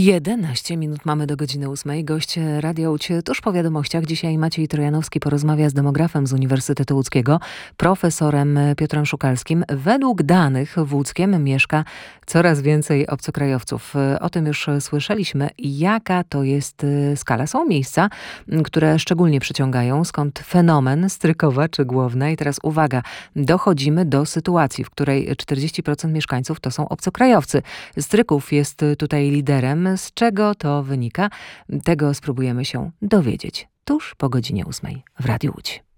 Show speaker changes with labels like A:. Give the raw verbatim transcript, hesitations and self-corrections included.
A: jedenaście minut mamy do godziny ósmej. Gość Radia Łódź tuż po wiadomościach. Dzisiaj Maciej Trojanowski porozmawia z demografem z Uniwersytetu Łódzkiego, profesorem Piotrem Szukalskim. Według danych w Łódzkiem mieszka coraz więcej obcokrajowców. O tym już słyszeliśmy. Jaka to jest skala? Są miejsca, które szczególnie przyciągają, skąd fenomen Strykowa czy Głowna. I teraz uwaga, dochodzimy do sytuacji, w której czterdzieści procent mieszkańców to są obcokrajowcy. Stryków jest tutaj liderem. Z czego to wynika? Tego spróbujemy się dowiedzieć tuż po godzinie ósmej w Radiu Łódź.